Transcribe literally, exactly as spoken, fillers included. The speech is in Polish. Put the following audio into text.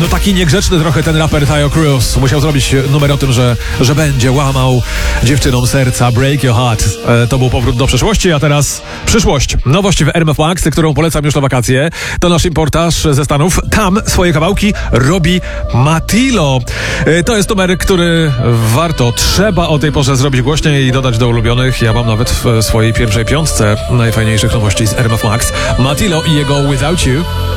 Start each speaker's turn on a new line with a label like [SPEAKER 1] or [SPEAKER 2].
[SPEAKER 1] taki niegrzeczny trochę ten raper Taio Cruz. Musiał zrobić numer o tym, że, że będzie łamał dziewczynom serca. Break Your Heart. E, to był powrót do przeszłości, a teraz przyszłość. Nowość w R M F Max, którą polecam już na wakacje. To nasz importaż ze Stanów. Tam swoje kawałki robi Matilo. E, to jest numer, który warto, trzeba o tej porze zrobić głośniej i dodać do ulubionych. Ja mam nawet w swojej pierwszej piątce najfajniejszych nowości z R M F Max. Matilo i jego Without You.